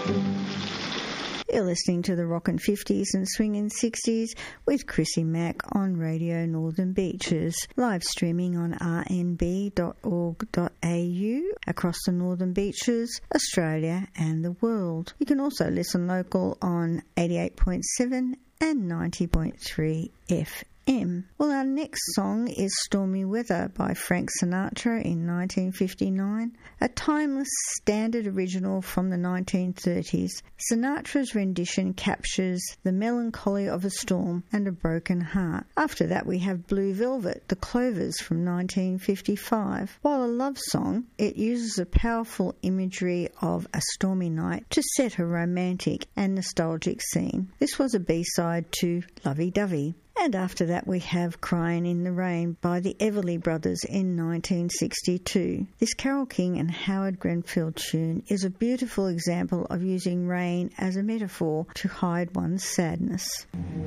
You're listening to the Rockin' 50s and Swingin' 60s with Chrissy Mack on Radio Northern Beaches, live streaming on rnb.org.au across the Northern Beaches, Australia and the world. You can also listen local on 88.7 and 90.3 FM. Well, our next song is Stormy Weather by Frank Sinatra in 1959, a timeless standard original from the 1930s. Sinatra's rendition captures the melancholy of a storm and a broken heart. After that, we have Blue Velvet, The Clovers from 1955. While a love song, it uses a powerful imagery of a stormy night to set a romantic and nostalgic scene. This was a B-side to Lovey Dovey. And after that we have Crying in the Rain by the Everly Brothers in 1962. This Carole King and Howard Grenfell tune is a beautiful example of using rain as a metaphor to hide one's sadness.